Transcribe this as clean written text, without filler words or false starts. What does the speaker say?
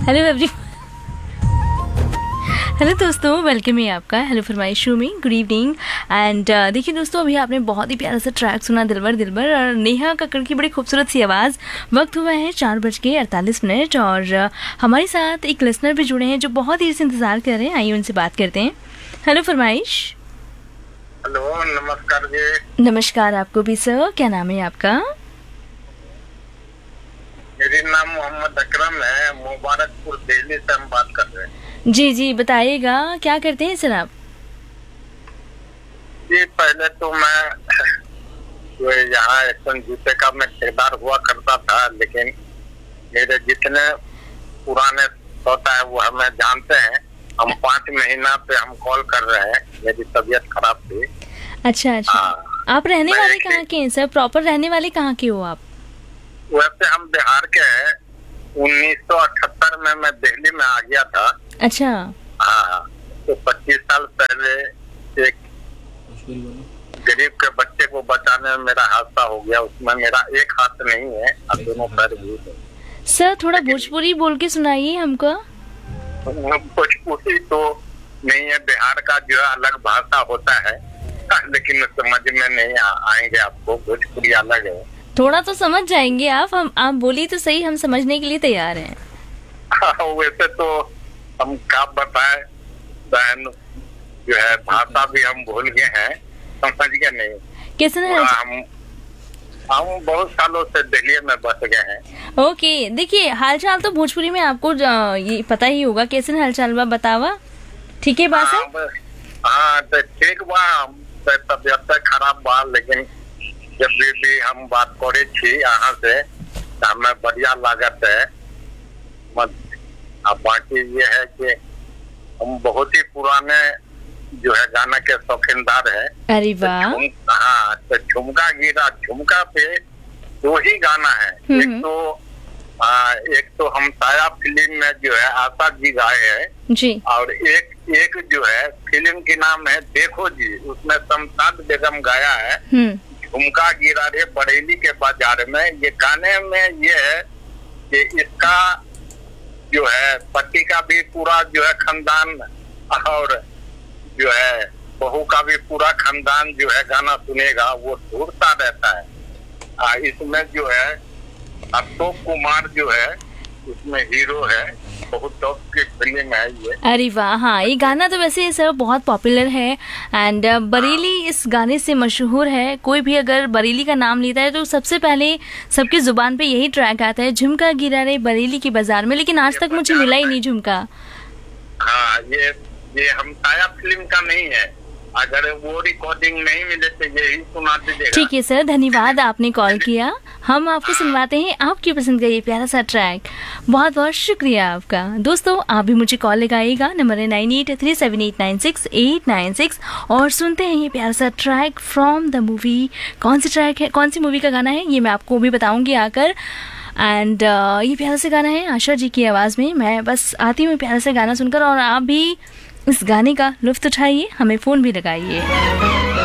Hello every hello दोस्तों, welcome है आपका हेलो फरमाइश शो में। Good evening. एंड देखिए दोस्तों, अभी आपने बहुत ही प्यारा सा ट्रैक सुना, दिलबर दिलबर, और नेहा कक्कड़ की बड़ी खूबसूरत सी आवाज़। वक्त हुआ है 4:48 और हमारे साथ एक लिसनर भी जुड़े हैं जो बहुत देर से इंतज़ार कर रहे हैं। आइए उनसे बात करते हैं। हेलो फरमाइश। हेलो, नमस्कार जी। नमस्कार आपको भी सर। क्या नाम है आपका? मेरी नाम मोहम्मद अकरम है, मुबारकपुर दिल्ली से हम बात कर रहे हैं। जी जी, बताइएगा क्या करते हैं सर आप? जी, पहले तो मैं यहाँ एक्शन जूते का मैं ठेकेदार हुआ करता था, लेकिन मेरे जितने पुराने श्रोता है वो हमें जानते हैं। हम 5 महीना पे हम कॉल कर रहे हैं, मेरी तबीयत खराब थी। अच्छा अच्छा। आप रहने वाले कहाँ के हैं सर? प्रॉपर रहने वाले कहाँ के हो आप? वैसे हम बिहार के हैं। 1978 में मैं दिल्ली में आ गया था। अच्छा। हाँ, तो 25 साल पहले एक गरीब के बच्चे को बचाने में मेरा हादसा हो गया। उसमें मेरा एक हाथ नहीं है और दोनों पैर भी है। सर थोड़ा भोजपुरी बोल के सुनाइए हमको। भोजपुरी तो नहीं है, बिहार का जो है अलग भाषा होता है, लेकिन समझ में नहीं आएंगे आपको। भोजपुरी अलग है। थोड़ा तो समझ जाएंगे आप बोलिए तो सही, हम समझने के लिए तैयार हैं। वैसे तो हम क्या बताएं बहन, जो है भाषा भी हम भूल गए हैं, समझ गए नहीं। कैसे हम बहुत सालों से दिल्ली में बस गए हैं। ओके, देखिए हालचाल तो भोजपुरी में आपको ये पता ही होगा। कैसे हालचाल बा बतावा? ठीक है बात है। हाँ तो ठीक बा, तबियत खराब बा, लेकिन जब भी हम बात करे थी यहाँ से हमें बढ़िया लागत है। बाकी ये है कि हम बहुत ही पुराने जो है गाना के शौकीनदार है। अरे वाह। हाँ, तो झुमका गिरा झुमका पे 2 ही गाना है। एक तो हम साया फिल्म में जो है आशा जी गाए हैं जी, और एक जो है फिल्म के नाम है देखो जी, उसमें शमशाद बेगम गाया है। झुमका गिरा रे बरेली के बाजार में। ये गाने में ये है कि इसका जो है पति का भी पूरा जो है खानदान और जो है बहू का भी पूरा खानदान जो है गाना सुनेगा, वो ढूंढता रहता है। इसमें जो है अशोक कुमार जो है उसमें हीरो है। बहुत टॉप की फिल्म है ये। अरे वाह। हाँ, ये गाना तो वैसे सर बहुत पॉपुलर है एंड बरेली इस गाने से मशहूर है। कोई भी अगर बरेली का नाम लेता है तो सबसे पहले सबकी जुबान पे यही ट्रैक आता है, झुमका गिरा रे बरेली के बाजार में। लेकिन आज तक मुझे मिला ही नहीं झुमका। हाँ, ये हम साया फिल्म का नहीं है। अगर वो रिकॉर्डिंग नहीं मिले तो यही सुना दीजिएगा। ठीक है सर, धन्यवाद आपने कॉल किया। हम आपको सुनवाते हैं आपकी पसंद का ये प्यारा सा ट्रैक। बहुत बहुत शुक्रिया आपका। दोस्तों आप भी मुझे कॉल लगाइएगा, नंबर है 9837896896 और सुनते हैं ये प्यारा सा ट्रैक फ्रॉम द मूवी। कौन सी ट्रैक है, कौन सी मूवी का गाना है, ये मैं आपको भी बताऊंगी आकर। एंड ये प्यारा सा गाना है आशा जी की आवाज़ में। मैं बस आती हूँ प्यारा सा गाना सुनकर, और आप भी इस गाने का लुत्फ उठाइए, हमें फ़ोन भी लगाइए।